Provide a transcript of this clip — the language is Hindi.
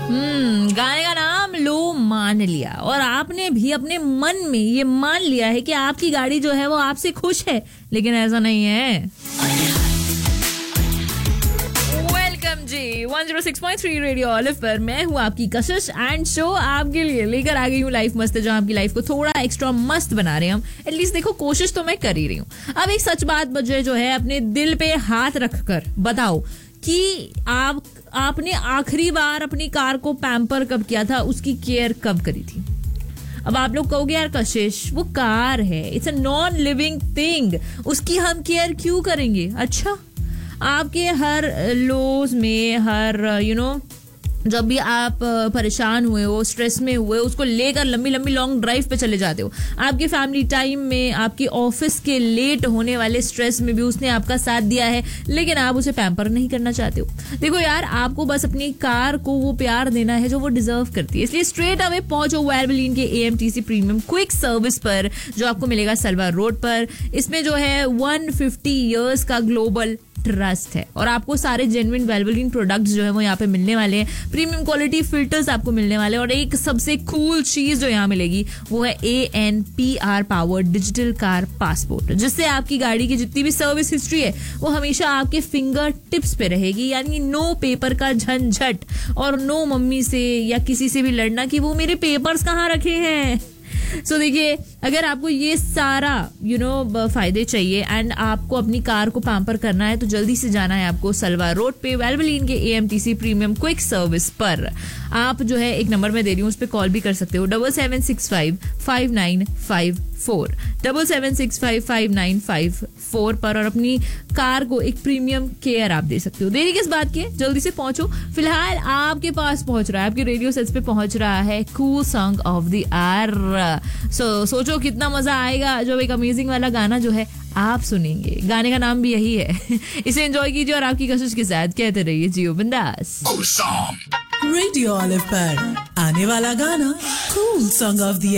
गाने का नाम लो मान लिया, और आपने भी अपने मन में ये मान लिया है कि आपकी गाड़ी जो है वो आपसे खुश है, लेकिन ऐसा नहीं है। वेलकम जी 106.3 रेडियो ऑलिव पर मैं हूँ आपकी कशिश, एंड शो आपके लिए लेकर आ गई हूँ लाइफ मस्त है, जो आपकी लाइफ को थोड़ा एक्स्ट्रा मस्त बना रहे हैं हम। एटलीस्ट देखो, कोशिश तो मैं कर ही रही हूँ। अब एक सच बात मुझे जो है अपने दिल पे हाथ रखकर बताओ कि आपने आखिरी बार अपनी कार को पैम्पर कब किया था, उसकी केयर कब करी थी? अब आप लोग कहोगे यार कशिश, वो कार है, it's a non living thing, उसकी हम केयर क्यों करेंगे? अच्छा, आपके हर लोज में, हर जब भी आप परेशान हुए हो, स्ट्रेस में हुए, उसको लेकर लंबी लंबी लॉन्ग ड्राइव पे चले जाते हो। आपके फैमिली टाइम में, आपके ऑफिस के लेट होने वाले स्ट्रेस में भी उसने आपका साथ दिया है, लेकिन आप उसे पैम्पर नहीं करना चाहते हो। देखो यार, आपको बस अपनी कार को वो प्यार देना है जो वो डिजर्व करती है। इसलिए स्ट्रेट अवे पहुंचो वेलबलीन के AMTC प्रीमियम क्विक सर्विस पर, जो आपको मिलेगा सलवा रोड पर। इसमें जो है 150 ईयर्स का ग्लोबल ट्रस्ट है, और आपको सारे जेन्युइन वेलबलीन प्रोडक्ट्स जो है वो यहाँ पे मिलने वाले हैं। प्रीमियम क्वालिटी फिल्टर्स आपको मिलने वाले हैं, और एक सबसे कूल चीज जो यहाँ मिलेगी वो है ANPR powered digital car passport, जिससे आपकी गाड़ी की जितनी भी सर्विस हिस्ट्री है वो हमेशा आपके फिंगर टिप्स पे रहेगी। यानी नो पेपर का झंझट, और नो मम्मी से या किसी से भी लड़ना कि वो मेरे पेपर्स कहाँ रखे हैं। सो देखिए, अगर आपको ये सारा फायदे चाहिए एंड आपको अपनी कार को पैम्पर करना है, तो जल्दी से जाना है आपको सलवा रोड पे वेलबलीन के AMTC प्रीमियम क्विक सर्विस पर। आप जो है एक नंबर में दे रही हूँ, उस पर कॉल भी कर सकते हो, 77655954 77655954 पर, और अपनी कार को एक प्रीमियम केयर आप दे सकते हो। देरी किस बात की है, जल्दी से पहुंचो। फिलहाल आपके पास पहुंच रहा है, आपके रेडियो सेट्स पे पहुंच रहा है cool song of the our. सोचो कितना मजा आएगा जब एक अमेजिंग वाला गाना जो है आप सुनेंगे। गाने का नाम भी यही है। इसे एंजॉय कीजिए और आपकी कशिश के साथ कहते रहिए जियो बिंदास। रेडियो ऑलिव पर आने वाला गाना कूल सॉन्ग ऑफ द